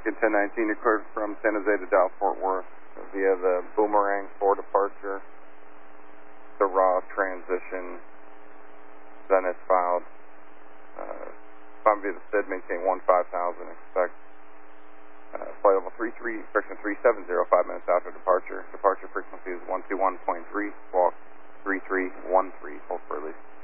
American 1019 occurred from San Jose to Dallas Fort Worth via the Boomerang 4 departure. The raw transition. Zenith filed. Climb via the SID, maintain 15,000. Expect flight level 33, friction 370, 5 minutes after departure. Departure frequency is 121.3, walk 3313. Hold for release.